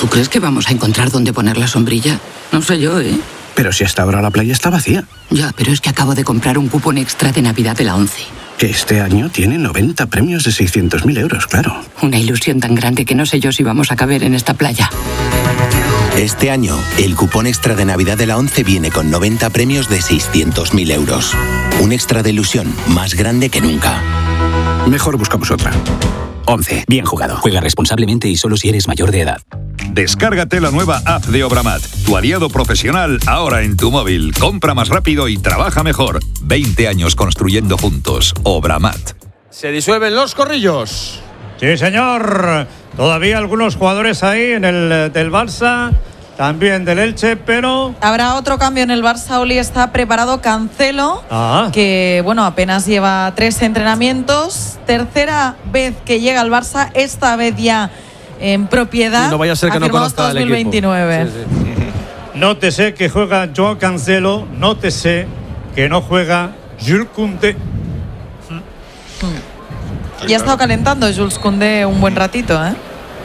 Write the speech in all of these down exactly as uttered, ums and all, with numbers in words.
¿Tú crees que vamos a encontrar dónde poner la sombrilla? No sé yo, ¿eh? Pero si hasta ahora la playa está vacía. Ya, pero es que acabo de comprar un cupón extra de Navidad de la ONCE. Que este año tiene noventa premios de seiscientos mil euros, claro. Una ilusión tan grande que no sé yo si vamos a caber en esta playa. Este año, el cupón extra de Navidad de la ONCE viene con noventa premios de seiscientos mil euros. Un extra de ilusión más grande que nunca. Mejor buscamos otra. ONCE. Bien jugado. Juega responsablemente y solo si eres mayor de edad. Descárgate la nueva app de Obramat, tu aliado profesional ahora en tu móvil. Compra más rápido y trabaja mejor. veinte años construyendo juntos. Obramat. Se disuelven los corrillos. Sí, señor. Todavía algunos jugadores ahí en el del Barça, también del Elche, pero... Habrá otro cambio en el Barça. Oli está preparado Cancelo, ah. que bueno, apenas lleva tres entrenamientos. Tercera vez que llega al Barça, esta vez ya en propiedad. Y no vaya a ser que no conozca dos mil veintinueve. el equipo. Sí, sí. Nótese que juega Joao Cancelo, nótese que no juega Jules Koundé. Ya ha estado calentando Jules Koundé un buen ratito, ¿eh?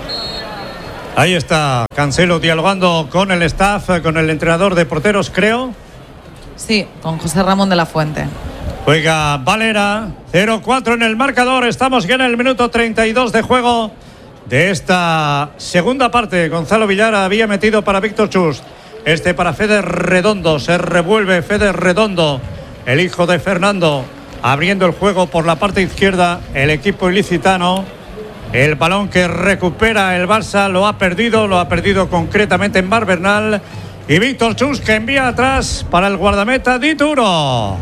Ahí está Cancelo dialogando con el staff, con el entrenador de porteros, creo. Sí, con José Ramón de la Fuente. Juega Valera, cero cuatro en el marcador. Estamos ya en el minuto treinta y dos de juego de esta segunda parte. Gonzalo Villar había metido para Víctor Chus. Este para Fede Redondo. Se revuelve Fede Redondo, el hijo de Fernando, abriendo el juego por la parte izquierda. El equipo ilicitano. El balón que recupera el Barça lo ha perdido, lo ha perdido concretamente en Barbernal. Y Víctor Chus que envía atrás para el guardameta Dituro.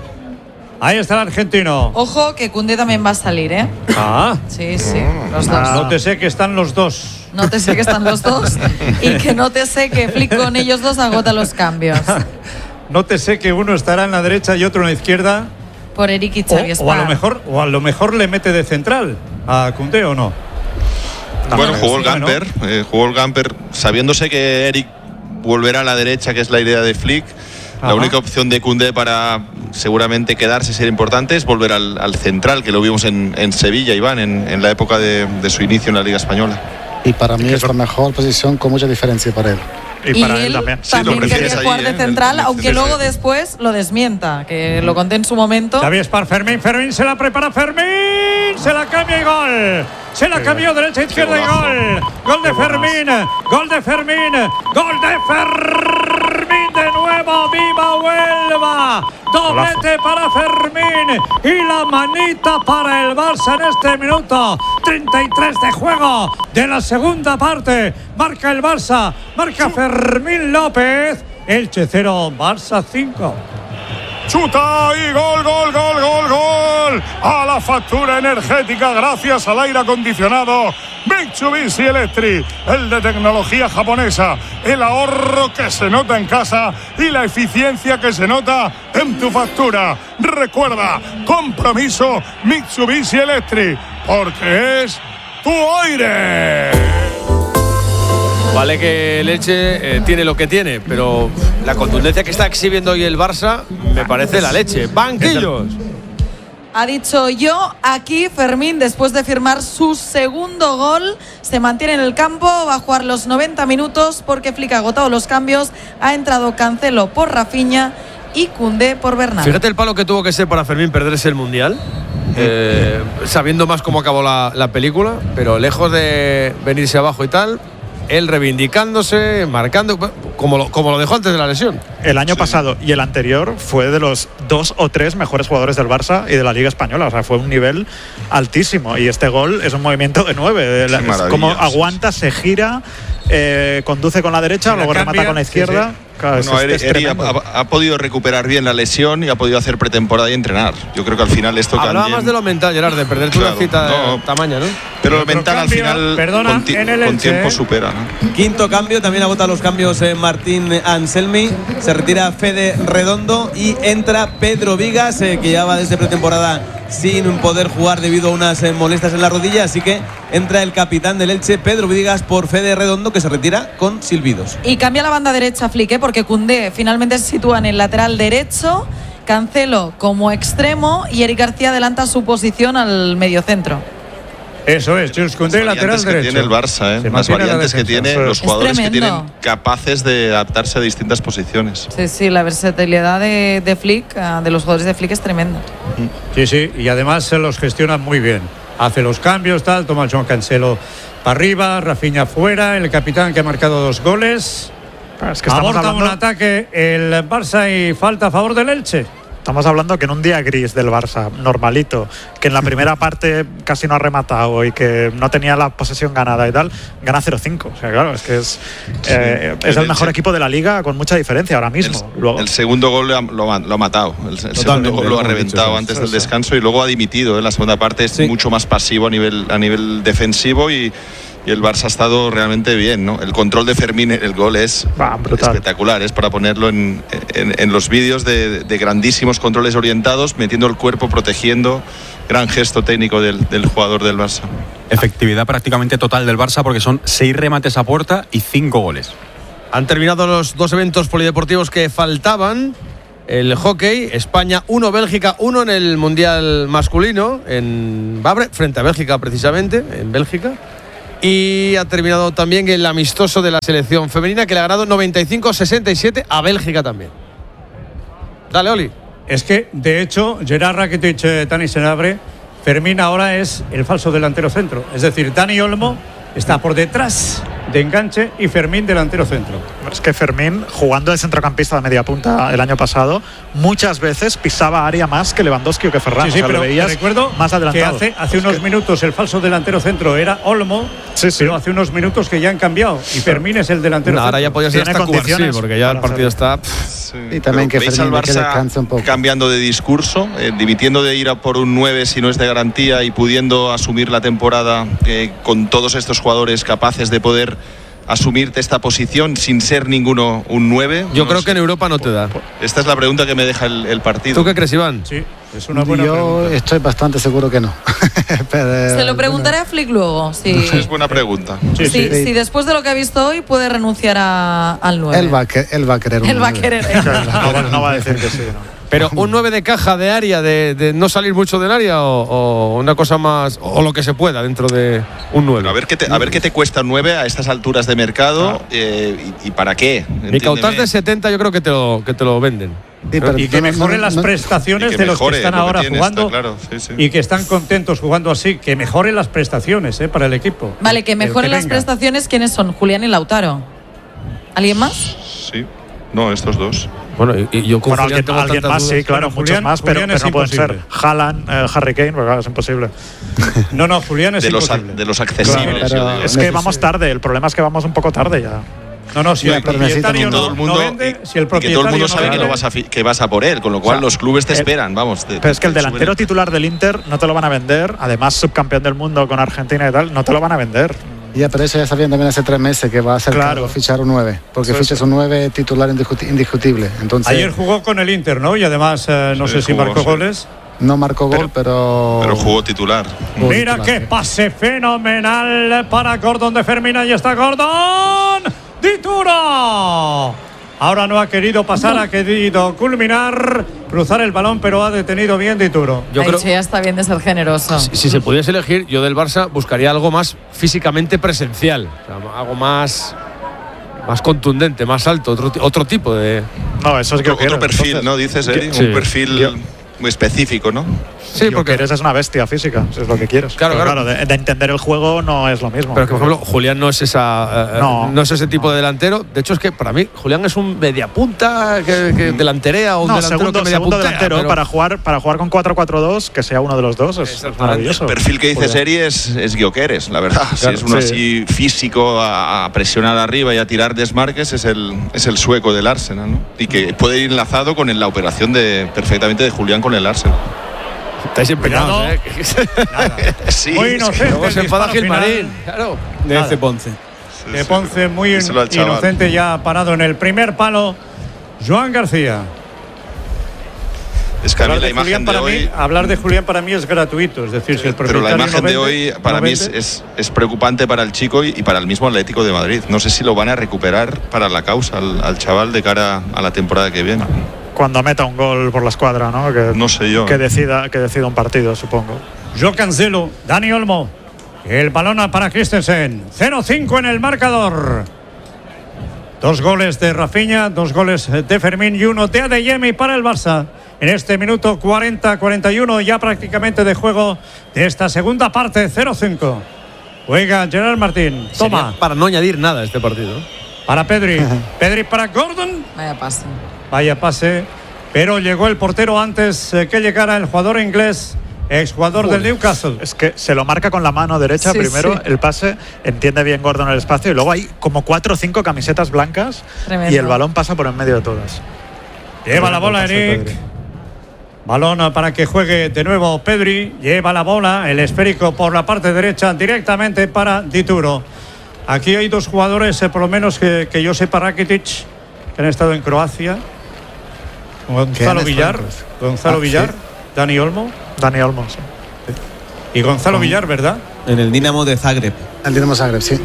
Ahí está el argentino. Ojo que Koundé también va a salir, ¿eh? Ah. Sí, sí, los dos. Ah. Nótese que están los dos. Nótese que están los dos y que nótese que Flick con ellos dos agota los cambios. Nótese que uno estará en la derecha y otro en la izquierda. Por Eric y Xavi o, o a lo mejor o a lo mejor le mete de central a Koundé o no. Bueno, jugó el Gamper, eh, jugó el Gamper sabiéndose que Eric volverá a la derecha, que es la idea de Flick. La Ajá. única opción de Koundé para seguramente quedarse, ser importante, es volver al, al central, que lo vimos en, en Sevilla, Iván, en, en la época de, de su inicio en la Liga Española. Y para mí es la mejor posición con mucha diferencia para él. Y, y para él, él también, sí, lo también quería jugar ahí, de ¿eh? central, el, el, aunque el, luego el, después lo desmienta, que lo conté en su momento. David Spar, Fermín, Fermín se la prepara, Fermín, se la cambia y gol. Se la cambió derecha, izquierda y gol. Gol de Fermín, gol de Fermín, gol de Fermín de nuevo, viva Huelva. Doblete para Fermín y la manita para el Barça en este minuto treinta y tres de juego de la segunda parte. Marca el Barça, marca Fermín López. Elche cero, Barça cinco. Chuta y gol, gol, gol, gol, gol. A la factura energética gracias al aire acondicionado Mitsubishi Electric, el de tecnología japonesa. El ahorro que se nota en casa y la eficiencia que se nota en tu factura. Recuerda, compromiso Mitsubishi Electric, porque es tu aire. Vale que el Elche eh, tiene lo que tiene, pero la contundencia que está exhibiendo hoy el Barça me parece la leche. ¡Banquillos! Ha dicho yo, aquí Fermín, después de firmar su segundo gol, se mantiene en el campo, va a jugar los noventa minutos porque Flick ha agotado los cambios, ha entrado Cancelo por Rafinha y Koundé por Bernal. Fíjate el palo que tuvo que ser para Fermín perderse el Mundial, eh, sabiendo más cómo acabó la, la película, pero lejos de venirse abajo y tal, él reivindicándose, marcando, como lo, como lo dejó antes de la lesión. El año Sí. pasado y el anterior fue de los dos o tres mejores jugadores del Barça y de la Liga Española. O sea, fue un nivel altísimo. Y este gol es un movimiento de nueve. Qué maravilla, como sí, aguanta, se gira, eh, conduce con la derecha, Se la luego cambia, remata con la izquierda. sí, sí. Claro, No, es, Eri, es Eri ha, tremendo. ha- ha podido recuperar bien la lesión y ha podido hacer pretemporada y entrenar. Yo creo que al final esto Hablaba también... más de lo mental, Gerard, de perderte Claro, una cita no. de tamaño, ¿no? Pero lo Otro mental al cambio, final perdona, con, ti- en el con Elche, tiempo ¿eh? supera, ¿no? Quinto cambio, también agota los cambios eh, Martín Anselmi. Se retira Fede Redondo y entra Pedro Vigas, eh, que ya va desde pretemporada sin poder jugar debido a unas eh, molestias en la rodilla. Así que entra el capitán del Elche, Pedro Vigas, por Fede Redondo, que se retira con silbidos. Y cambia la banda derecha Flick, ¿eh? Porque Koundé finalmente se sitúa en el lateral derecho, Cancelo como extremo y Eric García adelanta su posición al mediocentro. Eso es, Jules Koundé, lateral que derecho. tiene el Barça, ¿eh? Las variantes que tiene, los jugadores que tienen capaces de adaptarse a distintas posiciones. Sí, sí, la versatilidad de, de Flick, de los jugadores de Flick es tremenda. Sí, sí, y además se los gestiona muy bien. Hace los cambios, tal, toma a Joan Cancelo para arriba, Rafinha fuera, el capitán que ha marcado dos goles. Es que estamos aborta hablando... un ataque el Barça y falta a favor del Elche. Estamos hablando que en un día gris del Barça, normalito, que en la primera parte casi no ha rematado y que no tenía la posesión ganada y tal, gana cero cinco. O sea, claro, es que es, eh, es el mejor equipo de la liga con mucha diferencia ahora mismo. El, luego. el segundo gol lo ha, lo ha, lo ha matado. El, el segundo gol lo ha reventado dicho, antes sí, del sí. descanso y luego ha dimitido. En la segunda parte es sí. mucho más pasivo a nivel, a nivel defensivo y... Y el Barça ha estado realmente bien, ¿no? El control de Fermín, el gol es ah, espectacular, es para ponerlo en, en, en los vídeos de, de grandísimos controles orientados, metiendo el cuerpo, protegiendo, gran gesto técnico del, del jugador del Barça. Efectividad prácticamente total del Barça porque son seis remates a puerta y cinco goles. Han terminado los dos eventos polideportivos que faltaban. El hockey, España uno, Bélgica uno en el Mundial masculino, en Babre, frente a Bélgica precisamente, en Bélgica. Y ha terminado también el amistoso de la selección femenina que le ha ganado noventa y cinco a sesenta y siete a Bélgica también. Dale, Oli. Es que, de hecho, Gerard Rakitic, Dani Senabre, Fermín ahora es el falso delantero centro. Es decir, Dani Olmo está por detrás de enganche y Fermín delantero centro. Es que Fermín, jugando de centrocampista de media punta el año pasado, muchas veces pisaba área más que Lewandowski o que Ferran. Sí, sí, o sea, pero lo veías recuerdo más adelantado. que hace, hace unos que... minutos el falso delantero centro era Olmo, sí, sí. pero hace unos minutos que ya han cambiado y Fermín es el delantero no, centro. ahora ya podía ser hasta Cubarsí, porque ya el partido está... Sí, y también que Fermín al Barça un poco. Cambiando de discurso, eh, dimitiendo de ir a por un nueve si no es de garantía y pudiendo asumir la temporada eh, con todos estos jugadores capaces de poder asumirte esta posición sin ser ninguno un nueve. Yo no creo sé. que en Europa no te da. Esta es la pregunta que me deja el, el partido. ¿Tú qué crees, Iván? Sí, es una buena Yo pregunta. estoy bastante seguro que no. Pero, Se lo preguntaré a Flick luego. Si, es buena pregunta. Sí, sí. Si, si después de lo que ha visto hoy puede renunciar a, al nueve. Él va, él va a querer un Él va a querer. no, no va a decir que sí, ¿no? Pero un nueve de caja, de área, de, de no salir mucho del área o, o una cosa más, o lo que se pueda dentro de un nueve. Bueno, a ver qué te, a ver qué te cuesta un nueve a estas alturas de mercado ah. eh, y, y para qué. Mi Cautar de setenta yo creo que te lo, que te lo venden. Sí, pero y que mejoren las prestaciones de los que están ahora que jugando está, claro. sí, sí. y que están contentos jugando así, que mejoren las prestaciones eh, para el equipo. Vale, que mejoren las prestaciones. ¿Quiénes son? Julián y Lautaro. ¿Alguien más? Sí, no, estos dos. Bueno, y, y yo con bueno, alguien, alguien más, sí, claro, muchos Julián, más, pero, pero no pueden ser Haaland, eh, Harry Kane, porque claro, es imposible. No, no, Julián es de imposible. Los, de los accesibles. Claro, es que vamos tarde, el problema es que vamos un poco tarde ya. No, no, si no, el propietario no, todo el mundo, no vende, y, si el propietario que todo el mundo no sabe vende, que, no vas a, que vas a por él, con lo cual o sea, los clubes te el, esperan, vamos. Te, pero es que el te delantero suben. titular del Inter no te lo van a vender, además subcampeón del mundo con Argentina y tal, no te lo van a vender. Ya, pero eso ya sabían también hace tres meses que va a ser claro. fichar un nueve, porque sí, fichas sí. un nueve titular indiscutible. Entonces, ayer jugó con el Inter, ¿no? Y además, eh, no sí, sé si jugó, marcó sí. goles. No marcó gol, pero... Pero jugó titular. Jugó Mira titular, qué sí. pase fenomenal para Gordon de Fermín. Ahí está Gordon. ¡Dituro! Ahora no ha querido pasar, ha querido culminar, cruzar el balón, pero ha detenido bien Dituro. Yo creo que ya está bien de ser generoso. Si, si se pudiese elegir, yo del Barça buscaría algo más físicamente presencial, o sea, algo más... más contundente, más alto, otro, otro tipo de... No, eso es que otro, otro perfil, entonces, ¿no? Dices, Eri, sí. un perfil yo, muy específico, ¿no? Sí, porque eres es una bestia física, si es lo que quieres. Claro, pero claro. claro de, de entender el juego no es lo mismo. Pero que, por ejemplo, Julián no es esa eh, no. no es ese tipo de delantero. De hecho, es que para mí Julián es un mediapunta que, que delanterea o un no, delantero segundo, que media segundo puntea, delantero pero... para jugar para jugar con cuatro cuatro dos, que sea uno de los dos, es maravilloso. El perfil que dice Seri es, es Gyökeres, la verdad. Claro, si es uno sí. así físico a, a presionar arriba y a tirar desmarques, es el, es el sueco del Arsenal, ¿no? Y que puede ir enlazado con la operación de perfectamente de Julián con el Arsenal. Estáis empeñados, ¿eh? Sí, muy inocente. Luego se enfada Gilmarín, claro. De este Ponce. Sí, de Ponce, sí, muy inocente, ya parado en el primer palo. Joan García. Es que a mí la imagen de hoy... Mí, hablar de Julián para mí es gratuito, es decir, si el pero la imagen no vende, de hoy para no mí es, es, es preocupante para el chico y, y para el mismo Atlético de Madrid. No sé si lo van a recuperar para la causa al, al chaval de cara a la temporada que viene. Cuando meta un gol por la escuadra, ¿no? Que, no sé yo. Que decida, que decida un partido, supongo. Joan Cancelo, Dani Olmo. El balón para Christensen. cero cinco en el marcador. Dos goles de Rafinha, dos goles de Fermín y uno de Adeyemi para el Barça. En este minuto cuarenta cuarenta y uno ya prácticamente de juego de esta segunda parte. cero cinco. Juega Gerard Martín. Toma. Sería para no añadir nada a este partido. Para Pedri. Pedri para Gordon. Vaya pase. Vaya pase. Pero llegó el portero antes que llegara el jugador inglés, exjugador del Newcastle. Es que se lo marca con la mano derecha Sí, primero, sí. el pase, entiende bien Gordon el espacio y luego hay como cuatro o cinco camisetas blancas. Tremendo. Y el balón pasa por en medio de todas. Lleva la bola Tremendo pase de Eric. Pedri. Balón para que juegue de nuevo Pedri. Lleva la bola, el esférico por la parte derecha directamente para Dituro. Aquí hay dos jugadores, eh, por lo menos que, que yo sepa, Rakitic, que han estado en Croacia. Gonzalo Villar. Gonzalo Ah, Villar. sí. Dani Olmo. Dani Olmo, sí. Y Gonzalo Villar, ¿verdad? En el Dinamo de Zagreb. El Dinamo Zagreb, sí.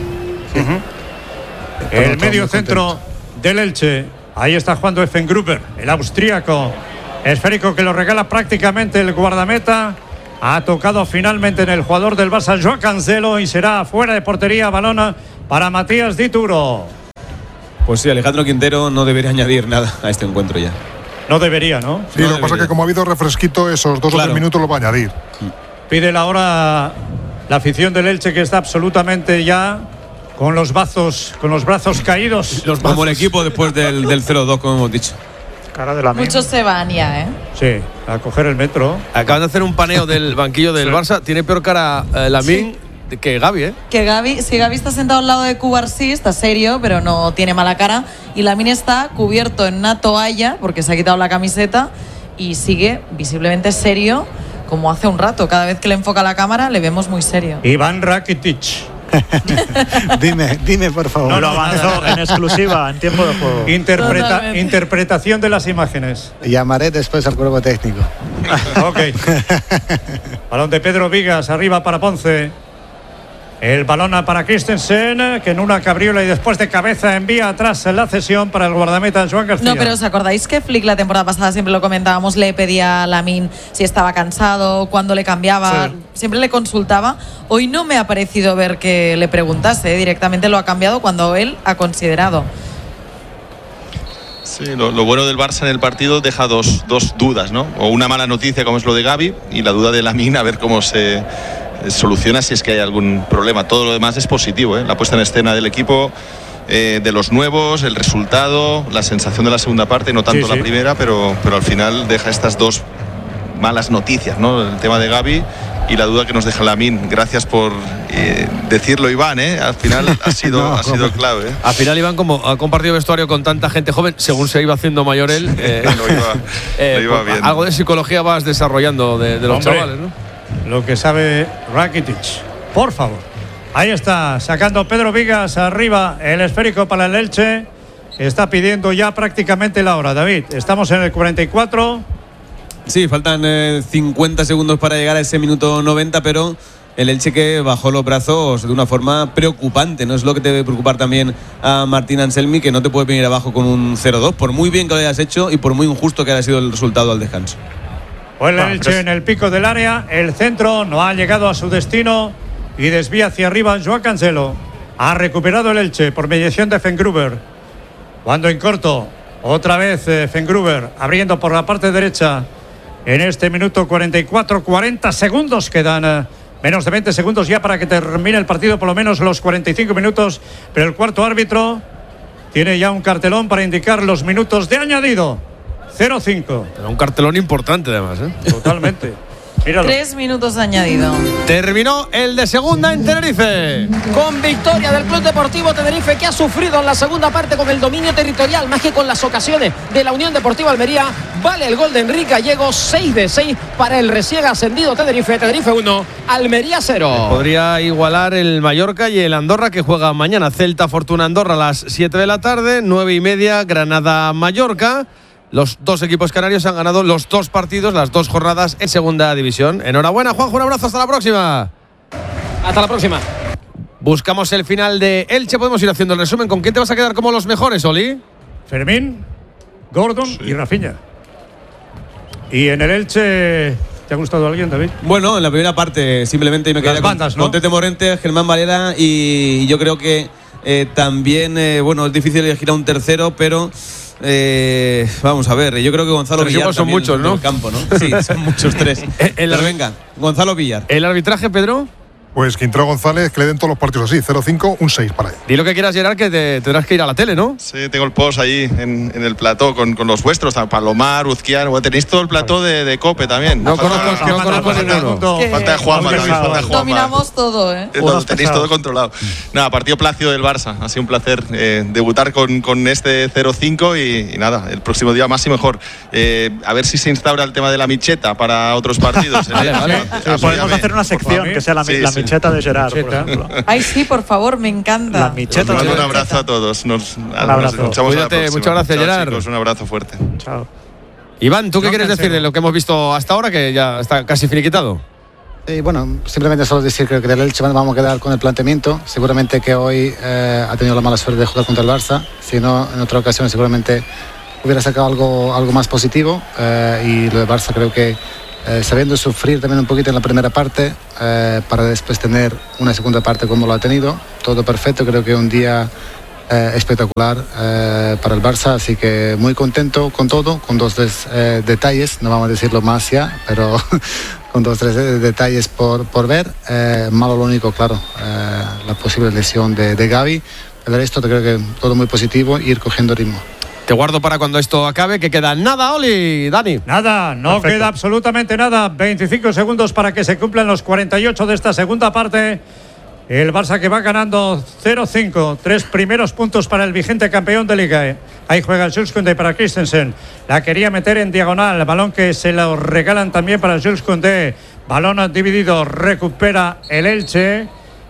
El Estamos medio todos centro del Elche. Ahí está jugando Effengruber, el austríaco. Esférico que lo regala prácticamente el guardameta. Ha tocado finalmente en el jugador del Barça, Joao Cancelo, y será fuera de portería. Balón para Matías Dituro. Pues sí, Alejandro Quintero no debería añadir nada a este encuentro ya. No debería, ¿no? Sí, lo que pasa es que como ha habido refresquito, esos dos Claro. o tres minutos lo va a añadir. Pide la hora la afición del Elche, que está absolutamente ya con los brazos, con los brazos caídos. Los Como el equipo después del, del cero dos, como hemos dicho. Cara de la Muchos se van ya, ¿eh? Sí, a coger el metro. Acaban de hacer un paneo del banquillo del Barça. Tiene peor cara eh, Lamine que Gavi, ¿eh? Que Gavi, si Gavi está sentado al lado de Cubarsí, está serio, pero no tiene mala cara. Y Lamine está cubierto en una toalla, porque se ha quitado la camiseta, y sigue visiblemente serio, como hace un rato. Cada vez que le enfoca la cámara, le vemos muy serio. Iván Rakitic. dime, dime por favor. No, Lo no, avanzó nada, nada. en exclusiva, en tiempo de juego. Interpreta- Totalmente. interpretación de las imágenes. Llamaré después al cuerpo técnico. Ok. Balón de Pedro Vigas, arriba para Ponce. El balón para Christensen, que en una cabriola y después de cabeza envía atrás la cesión para el guardameta Joan García. No, pero ¿os acordáis que Flick la temporada pasada, siempre lo comentábamos, le pedía a Lamine si estaba cansado, cuándo le cambiaba, Sí. siempre le consultaba? Hoy no me ha parecido ver que le preguntase, directamente lo ha cambiado cuando él ha considerado. Sí, lo, lo bueno del Barça en el partido deja dos, dos dudas, ¿no? O una mala noticia como es lo de Gavi y la duda de Lamine a ver cómo se soluciona si es que hay algún problema. Todo lo demás es positivo, ¿eh? La puesta en escena del equipo, eh, de los nuevos, el resultado, la sensación de la segunda parte, no tanto Sí, sí. la primera, pero, pero al final deja estas dos malas noticias, ¿no? El tema de Gavi y la duda que nos deja Lamine. Gracias por eh, decirlo, Iván, ¿eh? Al final ha sido, No, ha sido clave, ¿eh? Al final, Iván, como ha compartido vestuario con tanta gente joven, según se iba haciendo mayor él, eh, Lo iba, eh, lo iba pues, viendo. algo de psicología vas desarrollando de, de los Hombre. chavales, ¿no? Lo que sabe Rakitic. Por favor. Ahí está, sacando Pedro Vigas arriba el esférico para el Elche. Está pidiendo ya prácticamente la hora. David, estamos en el cuarenta y cuatro. Sí, faltan eh, cincuenta segundos para llegar a ese minuto noventa, pero el Elche que bajó los brazos de una forma preocupante. No es lo que te debe preocupar también a Martín Anselmi, que no te puede venir abajo con un cero dos, por muy bien que lo hayas hecho y por muy injusto que haya sido el resultado al descanso. O el Ah, Elche pero es- en el pico del área. El centro no ha llegado a su destino y desvía hacia arriba Joao Cancelo. Ha recuperado el Elche por mediación de Effengruber. Cuando en corto, otra vez eh, Effengruber abriendo por la parte derecha. En este minuto cuarenta y cuatro, cuarenta segundos quedan. eh, Menos de veinte segundos ya para que termine el partido, por lo menos los cuarenta y cinco minutos. Pero el cuarto árbitro tiene ya un cartelón para indicar los minutos de añadido. cero cinco. Era un cartelón importante, además, ¿eh? Totalmente. Míralo. Tres minutos de añadido. Terminó el de segunda en Tenerife. Con victoria del Club Deportivo Tenerife, que ha sufrido en la segunda parte con el dominio territorial más que con las ocasiones de la Unión Deportiva Almería. Vale el gol de Enrique Gallego, seis de seis para el recién ascendido Tenerife. Tenerife uno, Almería cero. Podría igualar el Mallorca y el Andorra, que juega mañana. Celta Fortuna Andorra a las siete de la tarde, nueve y media Granada Mallorca. Los dos equipos canarios han ganado los dos partidos, las dos jornadas en segunda división. Enhorabuena, Juanjo, un abrazo, hasta la próxima. Hasta la próxima. Buscamos el final de Elche, podemos ir haciendo el resumen. ¿Con quién te vas a quedar como los mejores, Oli? Fermín, Gordon y Rafinha. Y en el Elche ¿Te ha gustado alguien, David? Bueno, en la primera parte simplemente me quedé con, bandas, ¿no? con Tete Morente, Germán Valera y yo creo que eh, también, eh, bueno, es difícil elegir a un tercero, pero eh, vamos a ver, yo creo que Gonzalo Tres Villar son muchos, ¿no? En el campo, ¿no? Sí, son muchos tres. Pero venga, Gonzalo Villar. ¿El arbitraje, Pedro? Pues Quintero González, que le den todos los partidos así, cero cinco, un seis para él. Di lo que quieras, Gerard, que te, tendrás que ir a la tele, ¿no? Sí, tengo el post ahí en, en el plató con, con los vuestros, Palomar, Uzquiano. Bueno, tenéis todo el plató de, de COPE también. No falta, conozco, no conozco ninguno. Falta de Juanma, David, falta de Juanma. Dominamos todo, ¿eh? Lo tenéis todo controlado. Nada, partido plácido del Barça. Ha sido un placer eh, debutar con, con este cero cinco y, y nada, el próximo día más y mejor. Eh, a ver si se instaura el tema de la micheta para otros partidos. Vale, vale. Sí, podemos hacer una sección que sea la, sí, la sí. micheta de Gerard. Ay, sí, por favor, me encanta. La micheta. Un abrazo a todos. Nos, un abrazo. nos escuchamos Cuídate, a la muchas gracias, Chao, Gerard. Chicos, un abrazo fuerte. Chao. Iván, ¿tú qué no, quieres decir de lo que hemos visto hasta ahora, que ya está casi finiquitado? Eh, bueno, simplemente solo decir que del Elche vamos a quedar con el planteamiento. Seguramente que hoy eh, ha tenido la mala suerte de jugar contra el Barça. Si no, en otra ocasión seguramente hubiera sacado algo, algo más positivo. Eh, y lo de Barça creo que Eh, sabiendo sufrir también un poquito en la primera parte eh, para después tener una segunda parte como lo ha tenido, todo perfecto, creo que un día eh, espectacular eh, para el Barça, así que muy contento con todo, con dos tres eh, detalles, no vamos a decirlo más ya, pero con dos tres detalles por, por ver, eh, malo lo único, claro, eh, la posible lesión de, de Gavi, el resto creo que todo muy positivo, ir cogiendo ritmo. Te guardo para cuando esto acabe, que queda nada, Oli, Dani. Nada, no Perfecto. Queda absolutamente nada. veinticinco segundos para que se cumplan los cuarenta y ocho de esta segunda parte. El Barça que va ganando cero cinco. Tres primeros puntos para el vigente campeón de Liga. Ahí juega el Jules Koundé para Christensen. La quería meter en diagonal. El balón que se lo regalan también para Jules Koundé. Balón dividido. Recupera el Elche.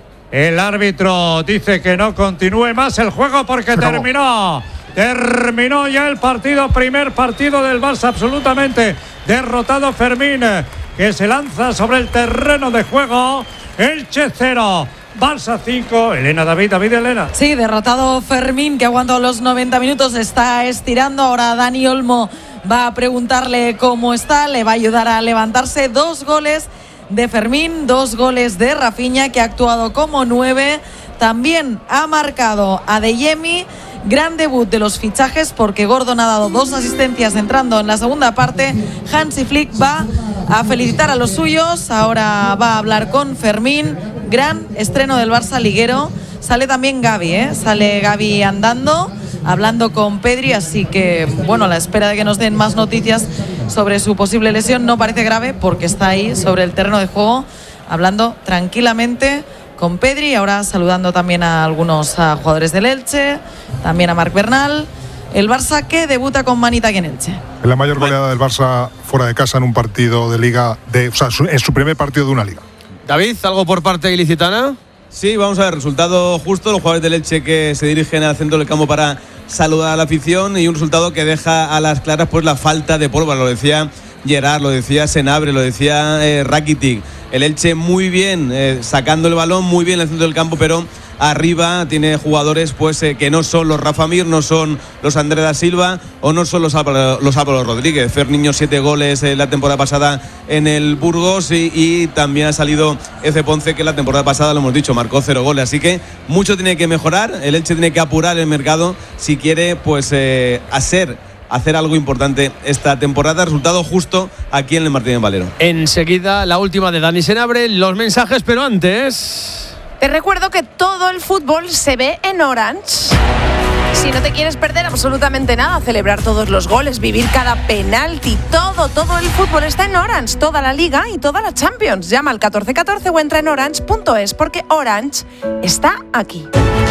El árbitro dice que no continúe más el juego porque no. terminó. Terminó ya el partido, primer partido del Barça absolutamente derrotado. Fermín, que se lanza sobre el terreno de juego. Elche cero, Barça cinco. Elena, David, David, Elena. Sí, derrotado Fermín, que aguantó los noventa minutos, está estirando. Ahora Dani Olmo va a preguntarle cómo está, le va a ayudar a levantarse. Dos goles de Fermín, dos goles de Rafinha, que ha actuado como nueve. También ha marcado Adeyemi. Gran debut de los fichajes porque Gordon ha dado dos asistencias entrando en la segunda parte. Hansi Flick va a felicitar a los suyos. Ahora va a hablar con Fermín. Gran estreno del Barça liguero. Sale también Gavi, ¿eh? Sale Gavi andando, hablando con Pedri. Así que, bueno, a la espera de que nos den más noticias sobre su posible lesión. No parece grave porque está ahí sobre el terreno de juego, hablando tranquilamente con Pedri, ahora saludando también a algunos a jugadores del Elche, también a Marc Bernal. El Barça que debuta con manita aquí en Elche. Es la mayor goleada del Barça fuera de casa en un partido de liga, de, o sea, es su primer partido de una liga. David, ¿algo por parte ilicitana? Sí, vamos a ver, resultado justo, los jugadores del Elche que se dirigen al centro del campo para saludar a la afición y un resultado que deja a las claras pues la falta de pólvora, lo decía Gerard, lo decía Senabre, lo decía eh, Rakitic. El Elche muy bien eh, sacando el balón, muy bien en el centro del campo, pero arriba tiene jugadores pues eh, que no son los Rafa Mir, no son los Andrés da Silva o no son los Álvaro, los Álvaro Rodríguez. Ferniño, siete goles eh, la temporada pasada en el Burgos y, y también ha salido Eze Ponce, que la temporada pasada, lo hemos dicho, marcó cero goles. Así que mucho tiene que mejorar, el Elche tiene que apurar el mercado si quiere pues eh, hacer... hacer algo importante esta temporada. Resultado justo aquí en el Martínez Valero. Enseguida la última de Dani Senabre, los mensajes, pero antes... Te recuerdo que todo el fútbol se ve en Orange. Si no te quieres perder absolutamente nada, celebrar todos los goles, vivir cada penalti, todo, todo el fútbol está en Orange, toda la Liga y toda la Champions. Llama al catorce catorce o entra en orange punto es porque Orange está aquí.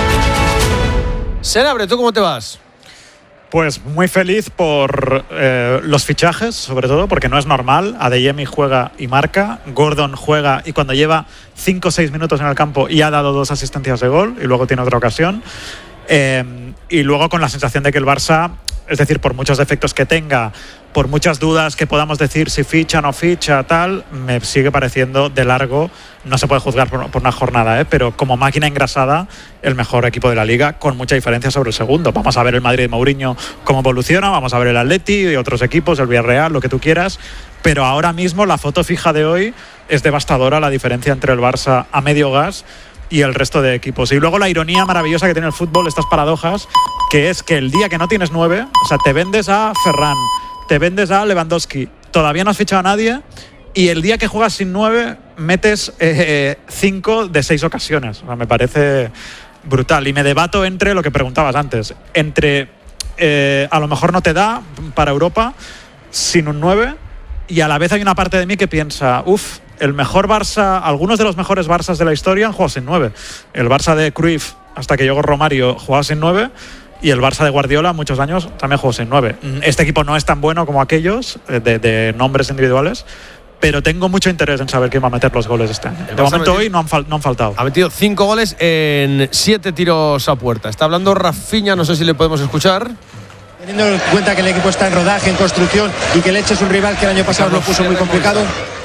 Senabre, ¿tú cómo te vas? Pues muy feliz por eh, los fichajes, sobre todo, porque no es normal. Adeyemi juega y marca, Gordon juega y cuando lleva cinco o seis minutos en el campo y ha dado dos asistencias de gol y luego tiene otra ocasión. Eh, y luego con la sensación de que el Barça Es decir, por muchos defectos que tenga, por muchas dudas que podamos decir si ficha o no ficha, tal, me sigue pareciendo de largo, no se puede juzgar por, por una jornada, ¿eh? Pero como máquina engrasada, el mejor equipo de la Liga, con mucha diferencia sobre el segundo. Vamos a ver el Madrid de Mourinho cómo evoluciona, vamos a ver el Atleti y otros equipos, el Villarreal, lo que tú quieras, pero ahora mismo la foto fija de hoy es devastadora, la diferencia entre el Barça a medio gas y el resto de equipos. Y luego la ironía maravillosa que tiene el fútbol, estas paradojas, que es que el día que no tienes nueve, o sea, te vendes a Ferran, te vendes a Lewandowski, todavía no has fichado a nadie, y el día que juegas sin nueve, metes eh, cinco de seis ocasiones. O sea, me parece brutal. Y me debato entre lo que preguntabas antes, entre eh, a lo mejor no te da para Europa sin un nueve, y a la vez hay una parte de mí que piensa, uff, el mejor Barça, algunos de los mejores Barças de la historia han jugado sin nueve. El Barça de Cruyff, hasta que llegó Romario, jugaba sin nueve, y el Barça de Guardiola, muchos años, también jugó sin nueve. Este equipo no es tan bueno como aquellos, de, de nombres individuales, pero tengo mucho interés en saber quién va a meter los goles este año. De momento hoy no han, fal, no han faltado. Ha metido cinco goles en siete tiros a puerta. Está hablando Rafinha, no sé si le podemos escuchar. Teniendo en cuenta que el equipo está en rodaje, en construcción, y que el Elche es un rival que el año pasado lo puso muy complicado.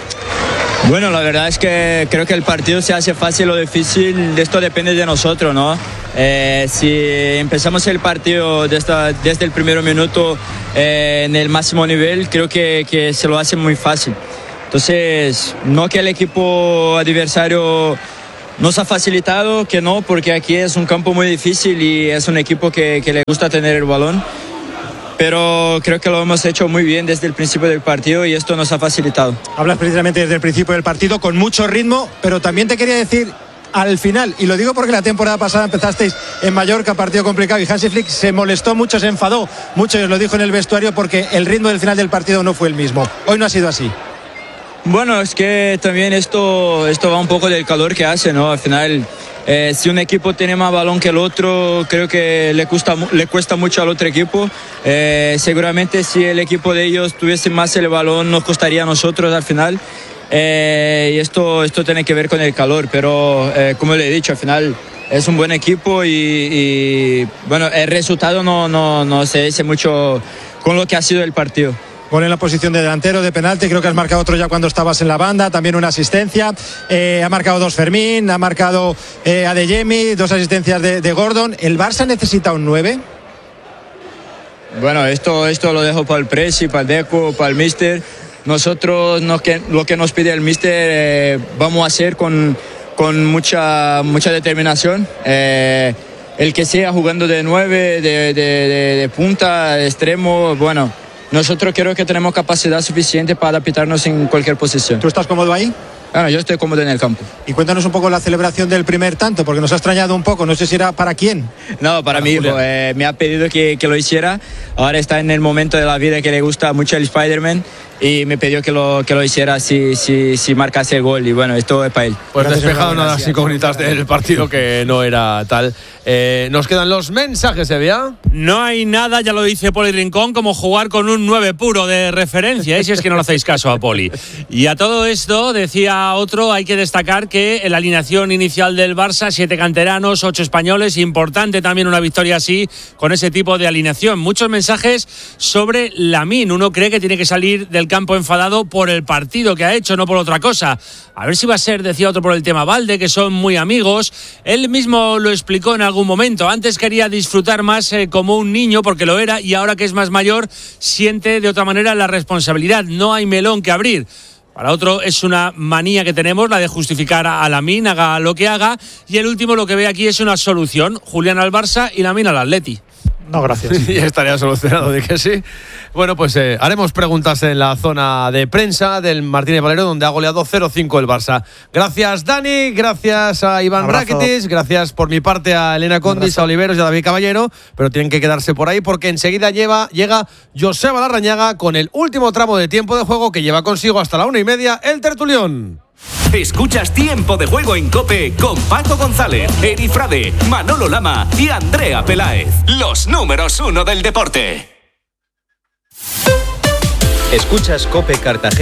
Bueno, la verdad es que creo que el partido se hace fácil o difícil, esto depende de nosotros, ¿no? Eh, si empezamos el partido desde, desde el primer minuto eh, en el máximo nivel, creo que, que se lo hace muy fácil. Entonces, no que el equipo adversario nos ha facilitado, que no, porque aquí es un campo muy difícil y es un equipo que, que le gusta tener el balón. Pero creo que lo hemos hecho muy bien desde el principio del partido y esto nos ha facilitado. Hablas precisamente desde el principio del partido con mucho ritmo, pero también te quería decir al final, y lo digo porque la temporada pasada empezasteis en Mallorca, partido complicado, y Hansi Flick se molestó mucho, se enfadó mucho, y os lo dijo en el vestuario, porque el ritmo del final del partido no fue el mismo. Hoy no ha sido así. Bueno, es que también esto, esto va un poco del calor que hace, ¿no? Al final, eh, si un equipo tiene más balón que el otro, creo que le cuesta, le cuesta mucho al otro equipo. Eh, seguramente si el equipo de ellos tuviese más el balón, nos costaría a nosotros al final. Eh, y esto, esto tiene que ver con el calor, pero eh, como le he dicho, al final es un buen equipo y, y bueno, el resultado no, no, no se dice mucho con lo que ha sido el partido. Gol en la posición de delantero, de penalti, creo que has marcado otro ya cuando estabas en la banda, también una asistencia, eh, ha marcado dos Fermín, ha marcado eh, Adeyemi, dos asistencias de, de Gordon. ¿El Barça necesita un nueve? Bueno, esto, esto lo dejo para el Presi, para el Deco, para el Mister. Nosotros no, que, lo que nos pide el Mister eh, vamos a hacer con, con mucha, mucha determinación. Eh, el que sea jugando de nueve, de, de, de, de punta, de extremo, bueno, nosotros creo que tenemos capacidad suficiente para adaptarnos en cualquier posición. ¿Tú estás cómodo ahí? Bueno, yo estoy cómodo en el campo. Y cuéntanos un poco la celebración del primer tanto, porque nos ha extrañado un poco, no sé si era para quién. No, para, para mí, eh, me ha pedido que, que lo hiciera. Ahora está en el momento de la vida que le gusta mucho el Spider-Man y me pidió que lo, que lo hiciera si, si, si marcase el gol, y bueno, esto es para él. Pues despejado una de las incógnitas del partido que no era tal. Eh, nos quedan los mensajes, ¿Evia? No hay nada, ya lo dice Poli Rincón, como jugar con un nueve puro de referencia, ¿eh? Si es que no le hacéis caso a Poli. Y a todo esto, decía otro, hay que destacar que en la alineación inicial del Barça, siete canteranos, ocho españoles, importante también una victoria así, con ese tipo de alineación. Muchos mensajes sobre Lamine. Uno cree que tiene que salir del campo enfadado por el partido que ha hecho, no por otra cosa. A ver si va a ser, decía otro, por el tema Valde, que son muy amigos. Él mismo lo explicó en algún momento. Antes quería disfrutar más eh, como un niño, porque lo era, y ahora que es más mayor, siente de otra manera la responsabilidad. No hay melón que abrir. Para otro es una manía que tenemos, la de justificar a Lamine, haga lo que haga. Y el último lo que ve aquí es una solución. Julián al Barça y Lamine al Atleti. No, gracias. Y estaría solucionado, de que sí. Bueno, pues eh, haremos preguntas en la zona de prensa del Martínez Valero, donde ha goleado cero cinco el Barça. Gracias, Dani. Gracias a Iván Rakitic. Gracias por mi parte a Elena Condis, a Oliveros y a David Caballero. Pero tienen que quedarse por ahí porque enseguida lleva, llega Joseba Larrañaga con el último tramo de tiempo de juego que lleva consigo hasta la una y media el tertulión. Escuchas Tiempo de Juego en COPE con Paco González, Eri Frade, Manolo Lama y Andrea Peláez. Los números uno del deporte. Escuchas COPE Cartagena.